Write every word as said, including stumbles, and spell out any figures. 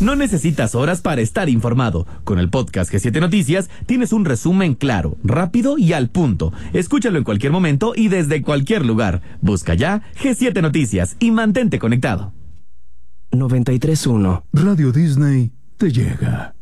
No necesitas horas para estar informado. Con el podcast G siete Noticias tienes un resumen claro, rápido y al punto. Escúchalo en cualquier momento y desde cualquier lugar. Busca ya G siete Noticias y mantente conectado. noventa y tres punto uno Radio Disney te llega.